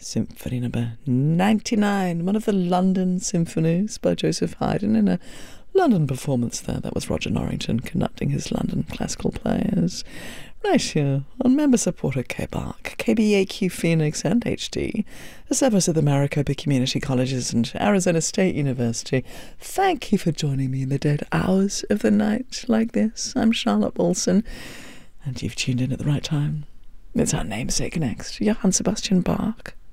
Symphony number 99, one of the London symphonies by Joseph Haydn in a London performance there. That was Roger Norrington conducting his London classical players. Right here on member supporter KBARC, KBAQ Phoenix and HD, the service of the Maricopa Community Colleges and Arizona State University. Thank you for joining me in the dead hours of the night like this. I'm Charlotte Wilson, and you've tuned in at the right time. It's our namesake next, Johann Sebastian Bach.